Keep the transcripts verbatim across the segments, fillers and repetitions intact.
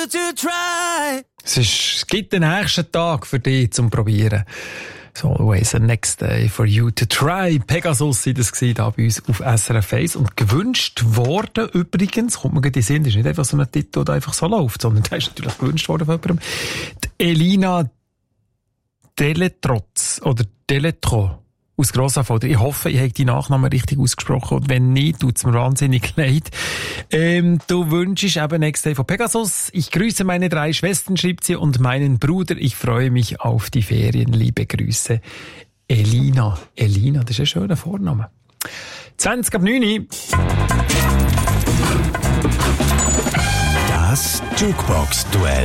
Es, ist, es gibt den nächsten Tag für dich zum Probieren. So always a next day for you to try. Pegasus war das da bei uns auf S R F eins. Und gewünscht worden übrigens, kommt mir gerade in den Sinn, das ist nicht einfach so ein Titel, der einfach so läuft, sondern der ist natürlich gewünscht worden von jemandem. Die Elina Deletrotz oder Deletro aus Grossanfolder. Ich hoffe, ich habe die Nachnamen richtig ausgesprochen. Und wenn nicht, tut es mir wahnsinnig leid. Ähm, du wünschst eben Next Day von Pegasus. Ich grüße meine drei Schwestern, schreibt sie, und meinen Bruder. Ich freue mich auf die Ferien. Liebe Grüße. Elina. Elina, das ist ein schöner Vorname. zwanzig ab neun. Das Jukebox-Duell.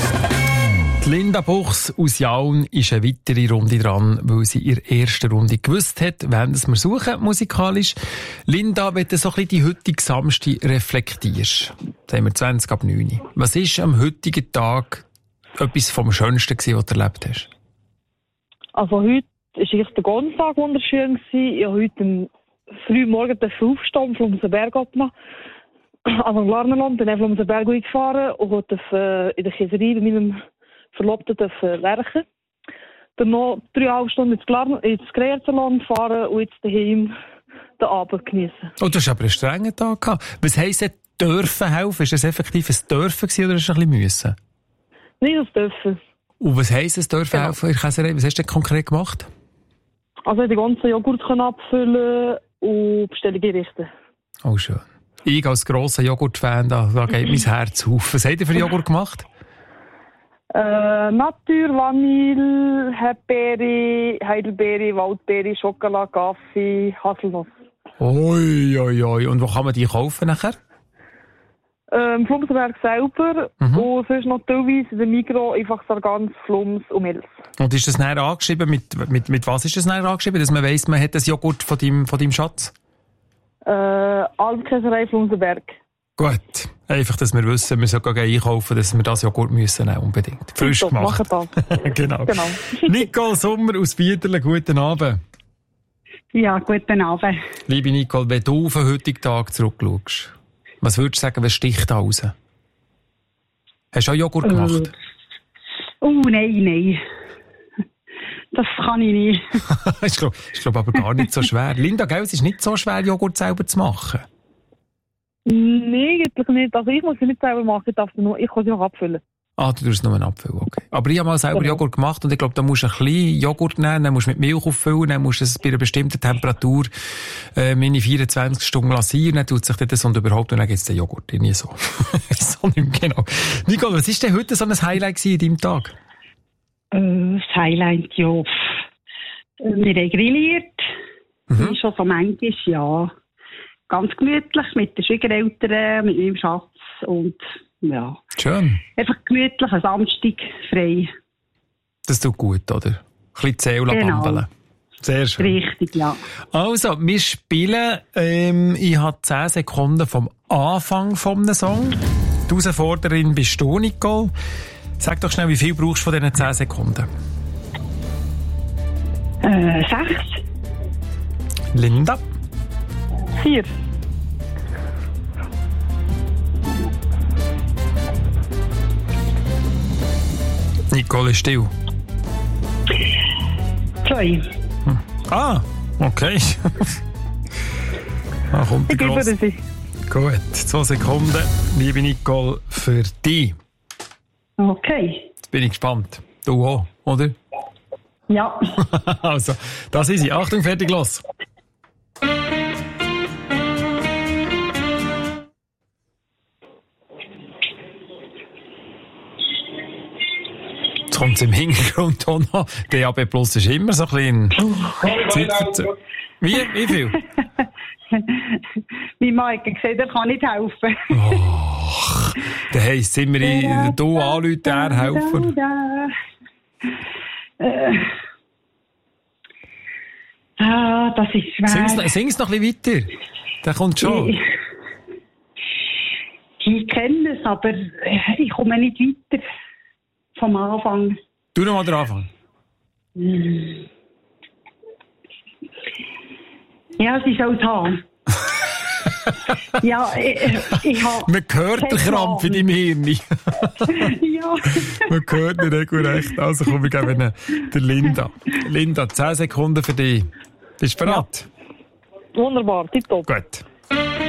Linda Buchs aus Jaun ist eine weitere Runde dran, weil sie in der ersten Runde gewusst hat, wen wir suchen, musikalisch. Linda, wenn du so ein bisschen die heutige Samstag reflektierst, da haben wir zwanzig ab neun. Was ist am heutigen Tag etwas vom Schönsten gewesen, was du erlebt hast? Also heute war eigentlich der ganze Tag wunderschön. Ich habe heute am früh morgen aufgestanden, von unserem Berg abgemacht. Also im Glarnerland, bin einfach um den Berg gefahren und habe in der Käserei bei meinem Verlobten werken. Dann noch dreieinhalb Stunden ins, Glar- ins Kreierterland fahren und jetzt daheim den Abend genießen. Oh, du hast aber einen strengen Tag gehabt. Was heisst denn dürfen helfen? Ist das effektiv ein Dürfen gewesen oder ist es ein bisschen müssen? Nicht das Dürfen. Und was heisst es dürfen Genau. helfen in der Käserei? Was hast du denn konkret gemacht? Also die ganzen Joghurt abfüllen und Bestellungen richten. Oh, schön. Ich als grosser Joghurt-Fan, da, da geht mein Herz auf. Was habt ihr für Joghurt gemacht? Äh, Natur, Vanille, Hepbeere, Heidelbeere, Waldbeere, Schokolade, Kaffee, Haselnuss. Ui, ui, ui. Und wo kann man die kaufen nachher? Ähm, Flumsenberg selber Mhm. und sonst noch teilweise in der Migros einfach Sargans, Flums und Milch. Und ist das näher angeschrieben? Mit, mit, mit was ist das näher angeschrieben? Dass man weiss, man hat das Joghurt von deinem, von deinem Schatz? Äh, Alpkäserei Flumsenberg. Gut. Einfach, dass wir wissen, wir sollten einkaufen, dass wir das Joghurt müssen nehmen, unbedingt. Frisch Top, gemacht. machen das. Genau. Genau. Nicole Sommer aus Bieterle, guten Abend. Ja, guten Abend. Liebe Nicole, wenn du auf den heutigen Tag zurückschaust, was würdest du sagen, was sticht da raus? Hast du auch Joghurt gemacht? Oh, uh, nein, nein. Das kann ich nicht. Ich glaube glaub aber gar nicht so schwer. Linda, gell, es ist nicht so schwer, Joghurt selber zu machen. Nein, eigentlich nicht. Also ich muss sie nicht selber machen, ich, darf sie nur, ich kann sie noch abfüllen. Ah, du tust nur einen Apfel, okay. Aber ich habe mal selber Genau. Joghurt gemacht und ich glaube, da musst du ein bisschen Joghurt nehmen, dann musst du mit Milch auffüllen, dann musst du es bei einer bestimmten Temperatur äh, meine vierundzwanzig Stunden lassen und dann tut sich das und überhaupt und dann gibt es den Joghurt. Nie so. So nicht mehr genau. Nicole, was ist denn heute so ein Highlight gewesen in deinem Tag? Äh, das Highlight, ja. pff. Wir haben grilliert. Mhm. Wie schon so manchmal, ja. Ganz gemütlich mit den Schwiegereltern, mit meinem Schatz und ja. Schön. Einfach gemütlich, ein Samstag frei. Das tut gut, oder? Ein bisschen Zähl Genau. bambeln. Sehr schön. Richtig, ja. Also, wir spielen, ähm, ich habe zehn Sekunden vom Anfang vom Song. Die Herausforderin bist du, Nicole. Sag doch schnell, wie viel brauchst du von diesen zehn Sekunden? Äh, sechs. Linda? Vier. Nicole ist still. Zwei. Ah, okay. Ah, kommt Ich der gebe grosse. sie. Gut, zwei Sekunden, liebe Nicole, für dich. Okay. Jetzt bin ich gespannt. Du auch, oder? Ja. Also, das ist sie. Achtung, fertig, los. Jetzt kommt es im Hintergrund auch noch. D A B Plus ist immer so ein bisschen Zeitverzögerung. Wie? Wie viel? Mein Mann hat gesagt, er kann nicht helfen. Och, dann heisst es immer, ich- du anrufen, er helfen. Äh. Ah, das ist schwer. Sing's noch, sing's noch ein bisschen weiter. Der kommt schon. Ich, ich kenne es, aber ich komme nicht weiter vom Anfang. Du noch mal den Anfang. Ja, es ist auch da. Ja, ich, ich habe... Man hört den Krampf in deinem Hirn. Ja. Man hört ihn regelrecht. Also komm, wir geben der Linda. Linda, zehn Sekunden für dich. Bist du bereit? Wunderbar, tipptopp. Gut.